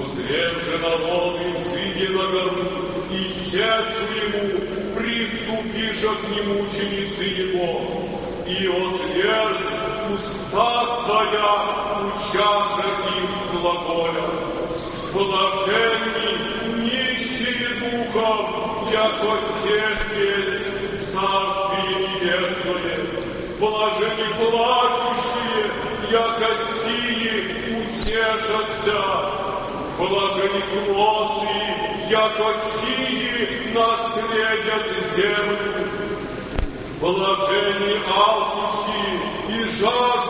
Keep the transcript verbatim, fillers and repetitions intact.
Узрев же народы, сыне на гору, и сядши ему, приступи же к нему ученицы его, и отверз уста своя, учаша им глаголя. Блаженни нищие духом, яко те есть в Царствие Небесное. Блаженни плачущие, яко тие утешатся. Блаженни кроции, яко тие наследят землю. Блаженни алчущие и жаждущие,